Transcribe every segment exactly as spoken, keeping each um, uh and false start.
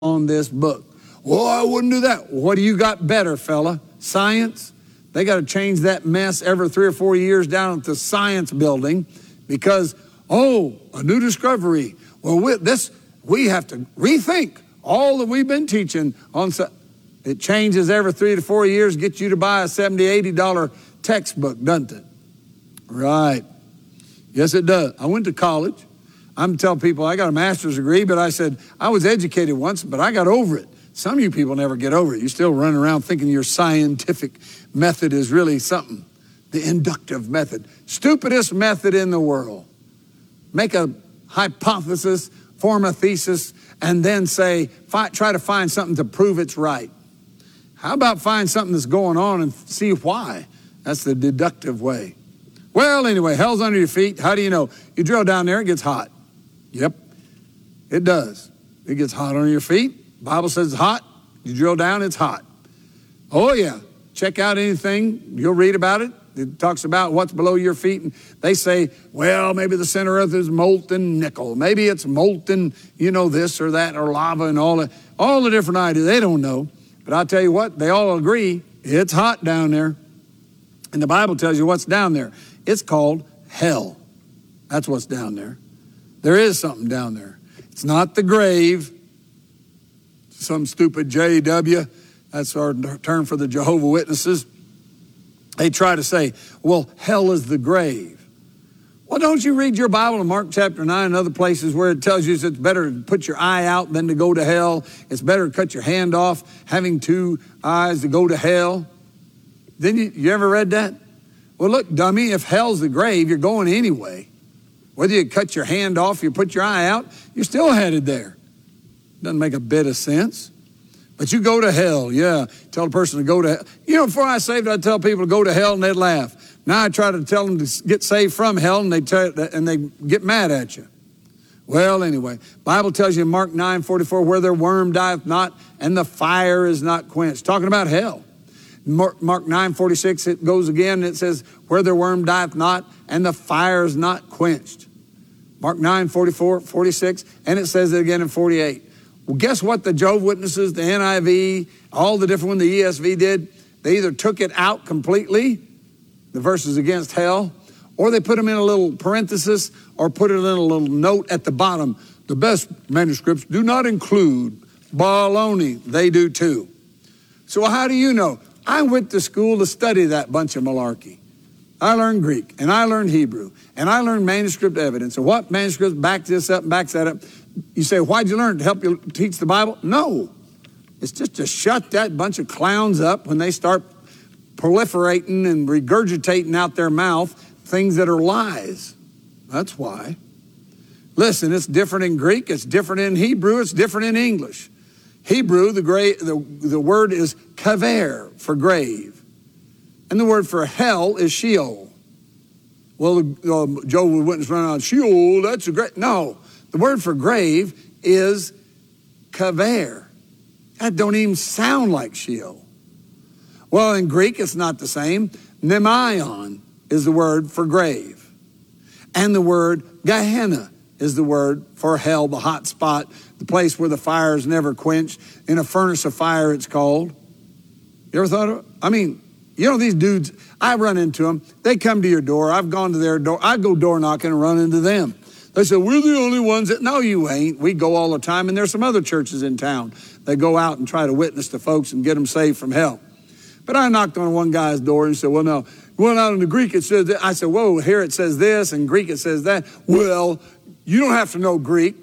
on this book. Well, I wouldn't do that. What do you got better, fella? Science? They got to change that mess every three or four years down at the science building because, oh, a new discovery. Well, we, this, we have to rethink all that we've been teaching on. It changes every three to four years, gets you to buy a seventy dollars, eighty dollars textbook, doesn't it? Right. Yes, it does. I went to college. I'm telling people I got a master's degree, but I said, I was educated once, but I got over it. Some of you people never get over it. You still run around thinking your scientific method is really something. The inductive method. Stupidest method in the world. Make a hypothesis, form a thesis, and then say, fi- try to find something to prove it's right. How about find something that's going on and see why? That's the deductive way. Well, anyway, hell's under your feet. How do you know? You drill down there, it gets hot. Yep, it does. It gets hot under your feet. Bible says it's hot. You drill down, it's hot. Oh, yeah. Check out anything. You'll read about it. It talks about what's below your feet. And they say, well, maybe the center of it is molten nickel. Maybe it's molten, you know, this or that or lava and all that. All the different ideas. They don't know. But I'll tell you what, they all agree. It's hot down there. And the Bible tells you what's down there. It's called hell. That's what's down there. There is something down there. It's not the grave. Some stupid J W. That's our term for the Jehovah's Witnesses. They try to say, well, hell is the grave. Well, don't you read your Bible in Mark chapter nine and other places where it tells you it's better to put your eye out than to go to hell? It's better to cut your hand off having two eyes to go to hell. Didn't you, you ever read that? Well, look, dummy, if hell's the grave, you're going anyway. Whether you cut your hand off, you put your eye out, you're still headed there. Doesn't make a bit of sense. But you go to hell, yeah. Tell a person to go to hell. You know, before I saved, I'd tell people to go to hell and they'd laugh. Now I try to tell them to get saved from hell and they tell, and they get mad at you. Well, anyway, Bible tells you in Mark nine forty-four, where their worm dieth not and the fire is not quenched. Talking about hell. Mark nine forty-six, it goes again, and it says, where their worm dieth not, and the fire is not quenched. Mark nine forty-four, forty-six, and it says it again in forty-eight. Well, guess what the Jehovah's Witnesses, the N I V, all the different ones, the E S V did? They either took it out completely, the verses against hell, or they put them in a little parenthesis or put it in a little note at the bottom. The best manuscripts do not include baloney. They do too. So how do you know? I went to school to study that bunch of malarkey. I learned Greek, and I learned Hebrew, and I learned manuscript evidence. And what manuscripts back this up and backs that up? You say, why'd you learn? To help you teach the Bible? No. It's just to shut that bunch of clowns up when they start proliferating and regurgitating out their mouth things that are lies. That's why. Listen, it's different in Greek, it's different in Hebrew, it's different in English. Hebrew, the, gra- the, the word is kaver, for grave. And the word for hell is Sheol. Well, the, uh, Jehovah's Witness run out, Sheol, that's a great... No, the word for grave is kaver. That don't even sound like Sheol. Well, in Greek, it's not the same. Nemaion is the word for grave. And the word Gehenna is the word for hell, the hot spot, the place where the fire is never quenched. In a furnace of fire, it's called. You ever thought of it? I mean, you know, these dudes, I run into them. They come to your door. I've gone to their door. I go door knocking and run into them. They say, we're the only ones that, no, you ain't. We go all the time, and there's some other churches in town. They go out and try to witness to folks and get them saved from hell. But I knocked on one guy's door and said, well, no. Well, out in the Greek, it says that. I said, whoa, here it says this, and Greek, it says that. Well, you don't have to know Greek.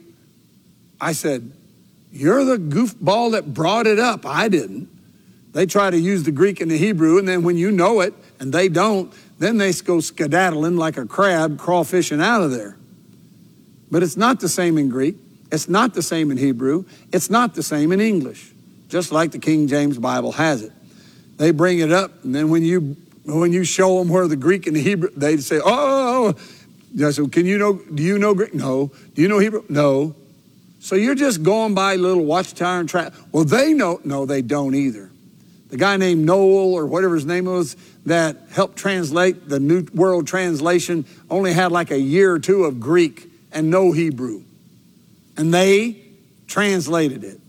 I said, you're the goofball that brought it up. I didn't. They try to use the Greek and the Hebrew, and then when you know it and they don't, then they go skedaddling like a crab crawfishing out of there. But it's not the same in Greek. It's not the same in Hebrew. It's not the same in English, just like the King James Bible has it. They bring it up, and then when you when you show them where the Greek and the Hebrew, they say, oh, I said, can you know, do you know Greek? No. Do you know Hebrew? No. So you're just going by little watchtower and trap. Well, they know. No, they don't either. The guy named Noel or whatever his name was that helped translate the New World Translation only had like a year or two of Greek and no Hebrew. And they translated it.